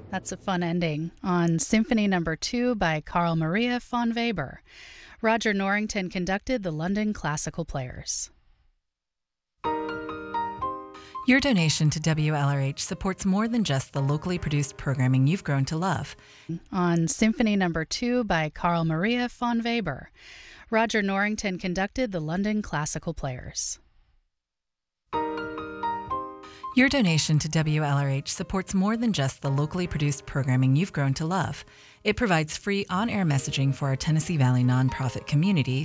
That's a fun ending. On Symphony Number 2 by Carl Maria von Weber. Roger Norrington conducted the London Classical Players. Your donation to WLRH supports more than just the locally produced programming you've grown to love. On Symphony Number 2 by Carl Maria von Weber. Roger Norrington conducted the London Classical Players. Your donation to WLRH supports more than just the locally produced programming you've grown to love. It provides free on-air messaging for our Tennessee Valley nonprofit community